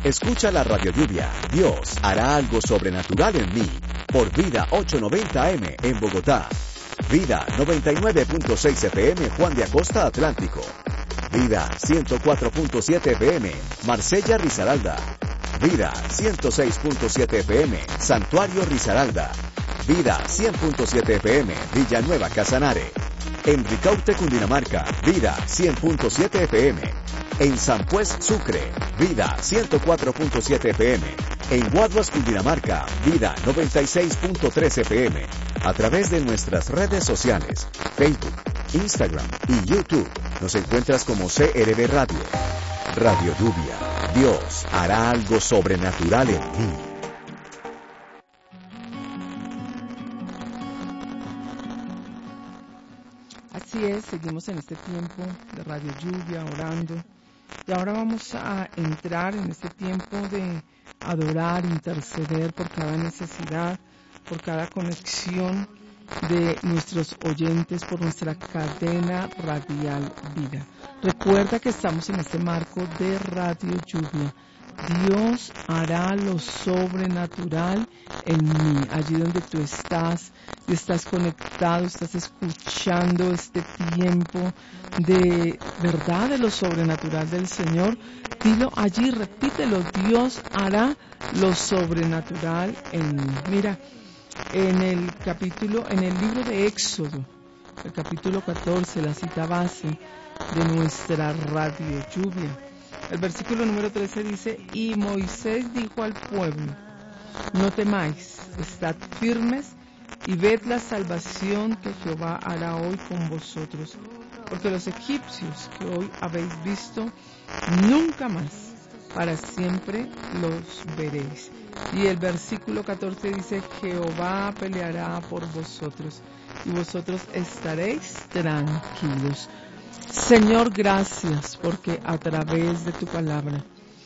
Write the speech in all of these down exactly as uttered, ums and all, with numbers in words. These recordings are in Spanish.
Escucha la Radio Lluvia, Dios hará algo sobrenatural en mí, por Vida ochocientos noventa A M en Bogotá. Vida noventa y nueve punto seis F M Juan de Acosta Atlántico. Vida ciento cuatro punto siete F M Marsella Risaralda. Vida ciento seis punto siete F M Santuario Risaralda. Vida cien punto siete F M Villanueva Casanare. En Ricaurte, Cundinamarca, Vida cien punto siete F M. En San Pues, Sucre, Vida ciento cuatro punto siete F M. En Guaduas, Cundinamarca, Vida noventa y seis punto tres F M. A través de nuestras redes sociales, Facebook, Instagram y YouTube, nos encuentras como C R V Radio. Radio Lluvia, Dios hará algo sobrenatural en mí. Así es, seguimos en este tiempo de Radio Lluvia, orando. Y ahora vamos a entrar en este tiempo de adorar, interceder por cada necesidad, por cada conexión de nuestros oyentes, por nuestra cadena radial Vida. Recuerda que estamos en este marco de Radio Lluvia. Dios hará lo sobrenatural en mí, allí donde tú estás, estás conectado, estás escuchando este tiempo de verdad, de lo sobrenatural del Señor. Dilo allí, repítelo, Dios hará lo sobrenatural en mí. Mira, en el capítulo, en el libro de Éxodo, el capítulo catorce, la cita base de nuestra Radio Lluvia. El versículo número trece dice, y Moisés dijo al pueblo, no temáis, estad firmes y ved la salvación que Jehová hará hoy con vosotros, porque los egipcios que hoy habéis visto, nunca más, para siempre los veréis. Y el versículo catorce dice, Jehová peleará por vosotros y vosotros estaréis tranquilos. Señor, gracias porque a través de tu palabra,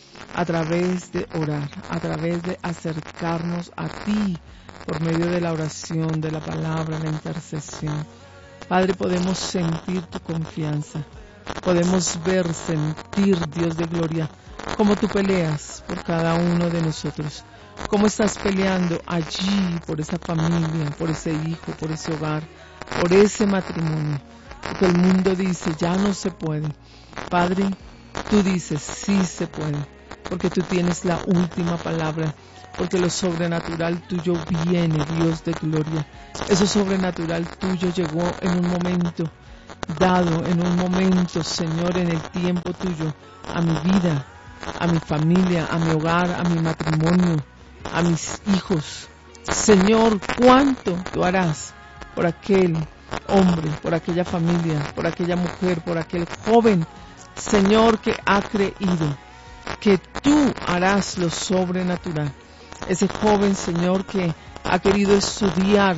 a través de orar, a través de acercarnos a ti, por medio de la oración, de la palabra, la intercesión, Padre, podemos sentir tu confianza, podemos ver, sentir, Dios de gloria, cómo tú peleas por cada uno de nosotros, cómo estás peleando allí por esa familia, por ese hijo, por ese hogar, por ese matrimonio. Porque el mundo dice, ya no se puede. Padre, tú dices, sí se puede. Porque tú tienes la última palabra. Porque lo sobrenatural tuyo viene, Dios de gloria. Eso sobrenatural tuyo llegó en un momento dado, en un momento, Señor, en el tiempo tuyo, a mi vida, a mi familia, a mi hogar, a mi matrimonio, a mis hijos. Señor, ¿cuánto tú harás por aquel hombre, por aquella familia, por aquella mujer, por aquel joven, Señor, que ha creído que tú harás lo sobrenatural? Ese joven, Señor, que ha querido estudiar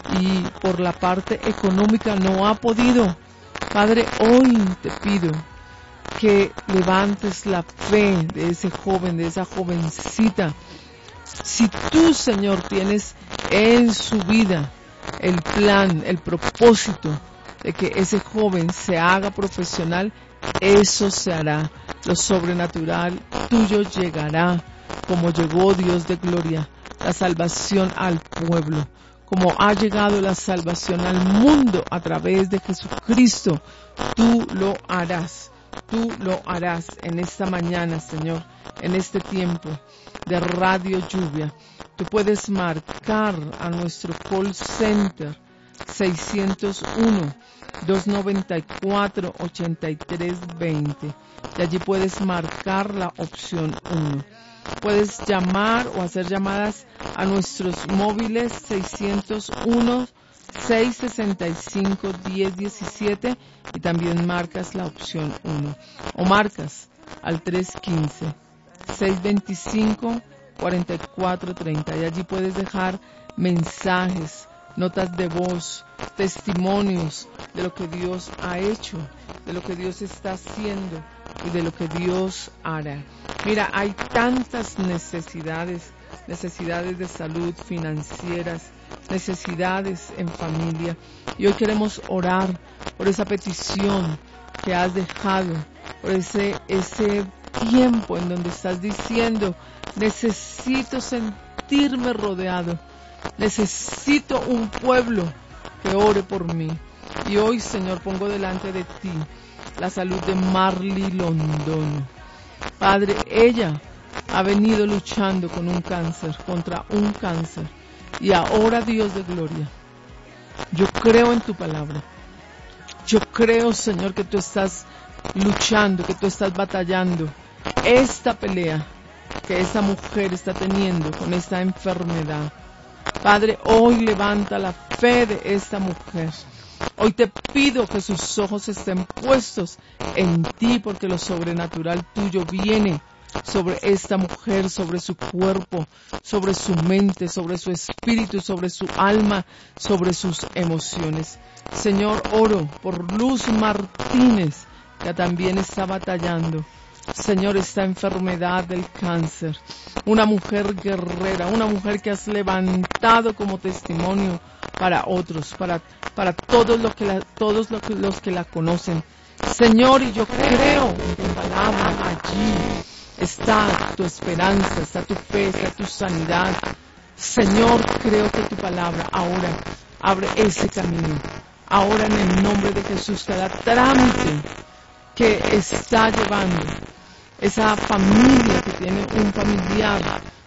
y por la parte económica no ha podido. Padre, hoy te pido que levantes la fe de ese joven, de esa jovencita. Si tú, Señor, tienes en su vida el plan, el propósito de que ese joven se haga profesional, eso se hará. Lo sobrenatural tuyo llegará, como llegó Dios de gloria, la salvación al pueblo, como ha llegado la salvación al mundo a través de Jesucristo. Tú lo harás, tú lo harás en esta mañana, Señor, en este tiempo de Radio Lluvia. Tú puedes marcar a nuestro call center seiscientos uno, doscientos noventa y cuatro, ochenta y tres veinte y allí puedes marcar la opción uno. Puedes llamar o hacer llamadas a nuestros móviles seiscientos uno, seiscientos sesenta y cinco, diez diecisiete y también marcas la opción uno o marcas al trescientos quince, seiscientos veinticinco, cuarenta y cuatro treinta y allí puedes dejar mensajes, notas de voz, testimonios de lo que Dios ha hecho, de lo que Dios está haciendo y de lo que Dios hará. Mira, hay tantas necesidades, necesidades de salud, financieras, necesidades en familia, y hoy queremos orar por esa petición que has dejado, por ese, ese tiempo en donde estás diciendo, necesito sentirme rodeado, necesito un pueblo que ore por mí. Y hoy, Señor, pongo delante de ti la salud de Marly Londoño. Padre, ella ha venido luchando con un cáncer, contra un cáncer. Y ahora, Dios de gloria, yo creo en tu palabra. Yo creo, Señor, que tú estás luchando, que tú estás batallando esta pelea que esta mujer está teniendo con esta enfermedad. Padre, hoy levanta la fe de esta mujer. Hoy te pido que sus ojos estén puestos en ti, porque lo sobrenatural tuyo viene sobre esta mujer, sobre su cuerpo, sobre su mente, sobre su espíritu, sobre su alma, sobre sus emociones. Señor, oro por Luz Martínez, que también está batallando, Señor, esta enfermedad del cáncer. Una mujer guerrera, una mujer que has levantado como testimonio para otros, para, para todos, los que la, todos los que, los que la conocen. Señor, y yo creo en tu palabra. Allí está tu esperanza, está tu fe, está tu sanidad. Señor, creo que tu palabra ahora abre ese camino. Ahora, en el nombre de Jesús, cada trámite que está llevando esa familia que tiene un familiar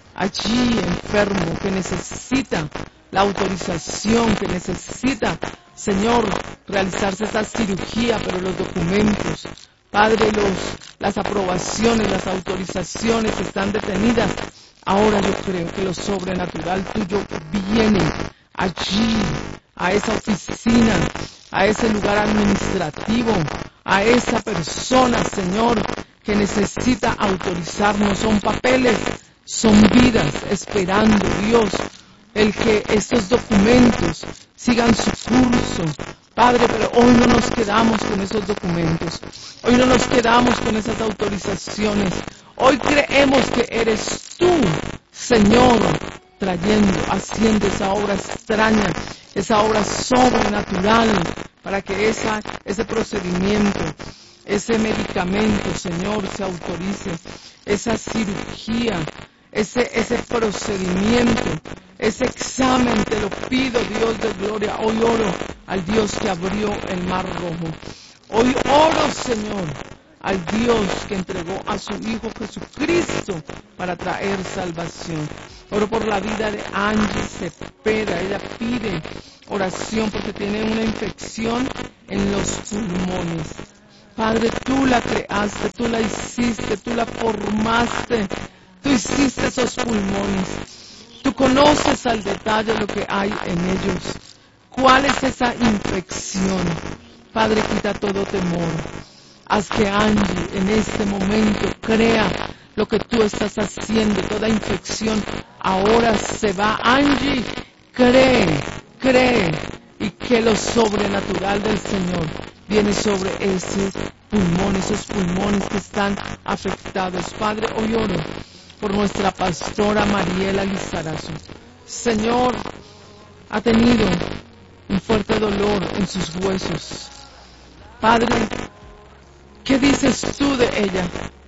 allí enfermo, que necesita la autorización, que necesita, Señor, realizarse esta cirugía, pero los documentos, Padre, los, las aprobaciones, las autorizaciones están detenidas. Ahora yo creo que lo sobrenatural tuyo viene allí, a esa oficina, a ese lugar administrativo, a esa persona, Señor, que necesita autorizar. No son papeles, son vidas esperando, Dios, el que estos documentos sigan su curso. Padre, pero hoy no nos quedamos con esos documentos, hoy no nos quedamos con esas autorizaciones, hoy creemos que eres tú, Señor, trayendo, haciendo esa obra extraña, esa obra sobrenatural, para que esa, ese procedimiento, ese medicamento, Señor, se autorice, esa cirugía, ese, ese procedimiento, ese examen, te lo pido, Dios de gloria. Hoy oro al Dios que abrió el mar rojo. Hoy oro, Señor, al Dios que entregó a su Hijo Jesucristo para traer salvación. Oro por la vida de Angie Cepeda. Ella pide oración porque tiene una infección en los pulmones. Padre, tú la creaste, tú la hiciste, tú la formaste, tú hiciste esos pulmones. Tú conoces al detalle lo que hay en ellos. ¿Cuál es esa infección? Padre, quita todo temor. Haz que Angie en este momento crea lo que tú estás haciendo. Toda infección ahora se va. Angie, cree, cree, y que lo sobrenatural del Señor viene sobre ese pulmón, esos pulmones que están afectados. Padre, hoy oro por nuestra pastora Mariela Lizarazo. Señor, ha tenido un fuerte dolor en sus huesos. Padre, ¿qué dices tú de ella?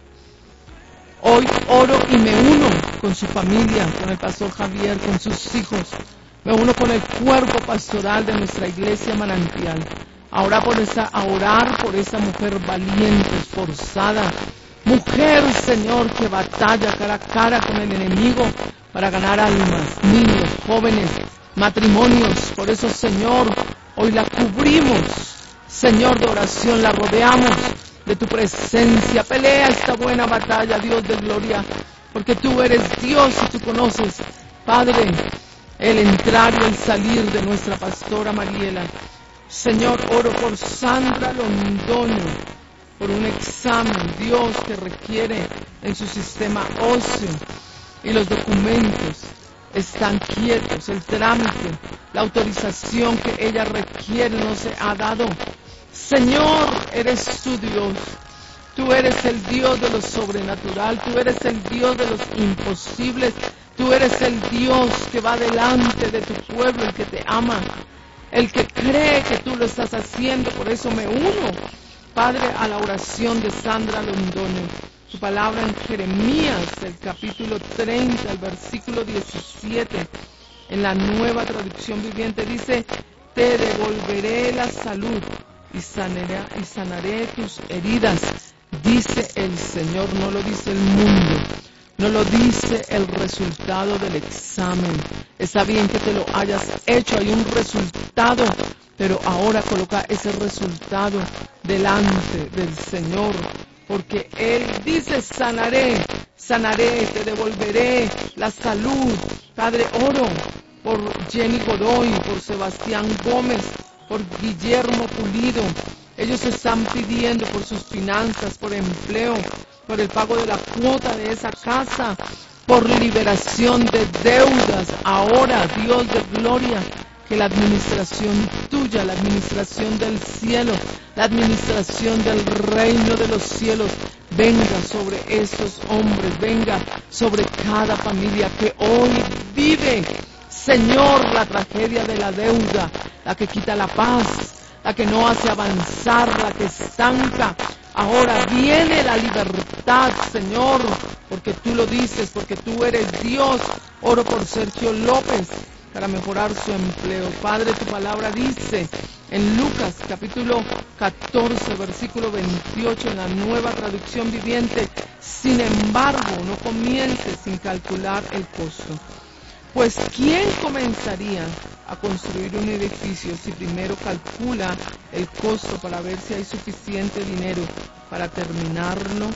Hoy oro y me uno con su familia, con el pastor Javier, con sus hijos. Me uno con el cuerpo pastoral de nuestra iglesia Manantial. Ahora por esa, a orar por esa mujer valiente, esforzada. Mujer, Señor, que batalla cara a cara con el enemigo para ganar almas, niños, jóvenes, matrimonios. Por eso, Señor, hoy la cubrimos, Señor, de oración, la rodeamos de tu presencia. Pelea esta buena batalla, Dios de gloria, porque tú eres Dios y tú conoces, Padre, el entrar y el salir de nuestra pastora Mariela. Señor, oro por Sandra Londoño, por un examen, Dios, que requiere en su sistema óseo, y los documentos están quietos, el trámite, la autorización que ella requiere no se ha dado. Señor, eres tu Dios, tú eres el Dios de lo sobrenatural, tú eres el Dios de los imposibles, tú eres el Dios que va delante de tu pueblo, el que te ama, el que cree que tú lo estás haciendo. Por eso me uno, Padre, a la oración de Sandra Londoño. Tu palabra en Jeremías, el capítulo treinta, el versículo diecisiete, en la Nueva Traducción Viviente dice: te devolveré la salud y sanaré, y sanaré tus heridas, dice el Señor. No lo dice el mundo, no lo dice el resultado del examen. Está bien que te lo hayas hecho, hay un resultado, pero ahora coloca ese resultado delante del Señor, porque Él dice: sanaré, sanaré, te devolveré la salud. Padre, oro por Jenny Godoy, por Sebastián Gómez, por Guillermo Pulido. Ellos están pidiendo por sus finanzas, por empleo, por el pago de la cuota de esa casa, por liberación de deudas. Ahora, Dios de gloria, que la administración tuya, la administración del cielo, la administración del reino de los cielos venga sobre estos hombres, venga sobre cada familia que hoy vive, Señor, la tragedia de la deuda, la que quita la paz, la que no hace avanzar, la que estanca. Ahora viene la libertad, Señor, porque tú lo dices, porque tú eres Dios. Oro por Sergio López para mejorar su empleo. Padre, tu palabra dice en Lucas capítulo catorce, versículo veintiocho, en la Nueva Traducción Viviente: sin embargo, no comiences sin calcular el costo. Pues ¿quién comenzaría a construir un edificio si primero calcula el costo para ver si hay suficiente dinero para terminarlo?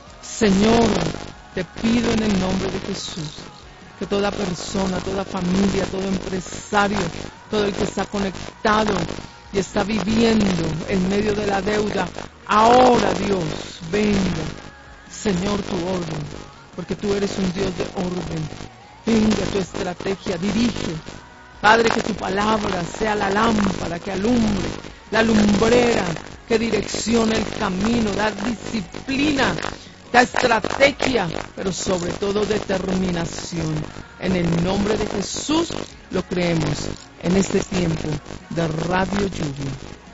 Señor, te pido en el nombre de Jesús que toda persona, toda familia, todo empresario, todo el que está conectado y está viviendo en medio de la deuda, ahora, Dios, venga, Señor, tu orden, porque tú eres un Dios de orden. Venga tu estrategia, dirige. Padre, que tu palabra sea la lámpara que alumbre, la lumbrera que direccione el camino, da disciplina, da estrategia, pero sobre todo determinación. En el nombre de Jesús lo creemos en este tiempo de Radio Lluvia.